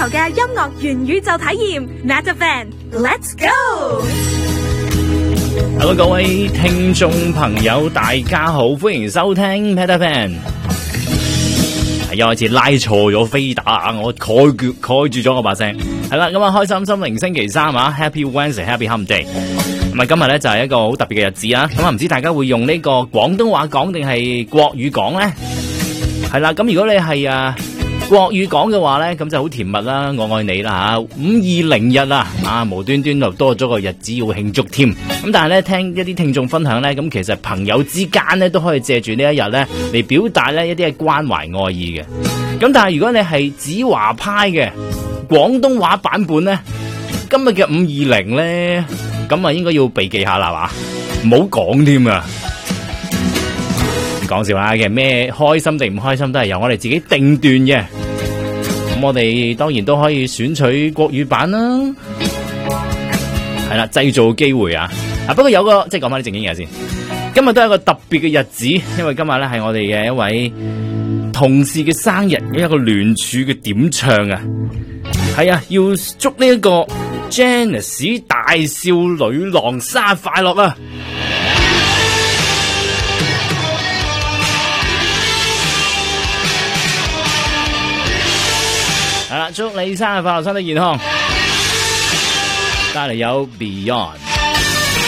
求嘅音樂元宇宙體驗 Metavan，Let's go！Hello， 各位聽眾朋友，大家好，歡迎收聽 Metavan。一開始拉錯咗飛打，我蓋住咗我把聲。係啦，咁啊，開心心靈星期三啊 ，Happy Wednesday，Happy Hump Day。咁啊，今日咧就係一個好特別嘅日子啊。咁啊，唔知大家會用呢個廣東話講定係國語講咧？係啦，咁如果你係國語講嘅話咧，咁就好甜蜜啦，我愛你啦吓，520日啊，無端端就多咗個日子要慶祝添。咁但係咧，聽一啲聽眾分享咧，咁其實朋友之間咧都可以借住呢一日咧嚟表達咧一啲嘅關懷愛意嘅。咁但係如果你係子華派嘅廣東話版本咧，今日嘅520咧，咁啊應該要避忌下啦嘛，唔好講添啊！講笑啦，嘅咩開心定唔開心都係由我哋自己定斷嘅。咁我哋當然都可以選取國語版啦，係啦，製造機會啊！不過有個即係講翻啲正經嘢先。今日都係一個特別嘅日子，因為今日咧係我哋嘅一位同事嘅生日，有一個聯署嘅點唱啊！係啊，要祝呢一個 Janice 大少女郎生日快樂啊！係啦，祝你生日快樂，身體健康。帶嚟有 Beyond。